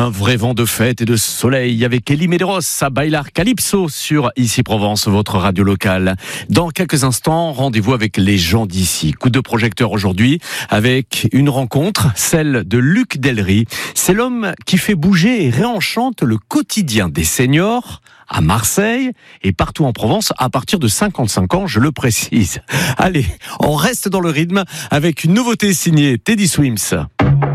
Un vrai vent de fête et de soleil avec Elie Medeiros à Bailar Calypso sur Ici Provence, votre radio locale. Dans quelques instants, rendez-vous avec les gens d'ici. Coup de projecteur aujourd'hui avec une rencontre, celle de Luc Delry. C'est l'homme qui fait bouger et réenchante le quotidien des seniors à Marseille et partout en Provence à partir de 55 ans, je le précise. Allez, on reste dans le rythme avec une nouveauté signée Teddy Swims.